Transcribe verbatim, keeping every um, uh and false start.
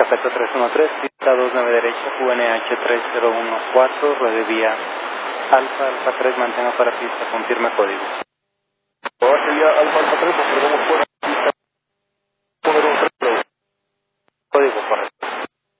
Perfecto, tres uno tres, pista dos nueve derecha, U N H tres cero uno cuatro, ruede vía Alfa, Alfa tres, mantenga para pista, confirme código. Ahora sería Alfa Alfa tres, nos perdemos fuera, pista uno dos tres. Código, correcto.